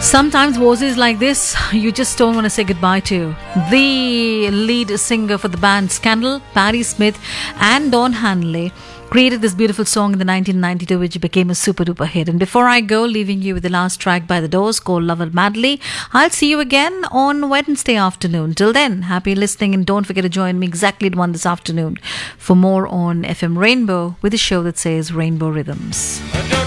Sometimes voices like this you just don't want to say goodbye to. The lead singer for the band Scandal, Patti Smith and Don Henley created this beautiful song in the 1992 which became a super duper hit. And before I go, leaving you with the last track by The Doors called Love It Madly. I'll see you again on Wednesday afternoon. Till then, happy listening and don't forget to join me exactly at 1 this afternoon for more on FM Rainbow with a show that says Rainbow Rhythms.